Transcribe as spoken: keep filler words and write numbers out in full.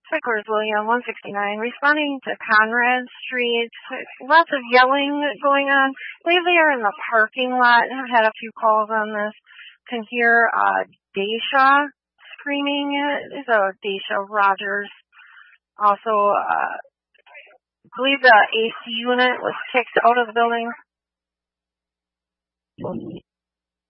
Cyclers William, one sixty-nine, responding to Conrad Street. Lots of yelling going on. I believe they are in the parking lot. I've had a few calls on this. Can hear uh, Daisha screaming. So Daisha Rogers. Also, uh, I believe the A C unit was kicked out of the building.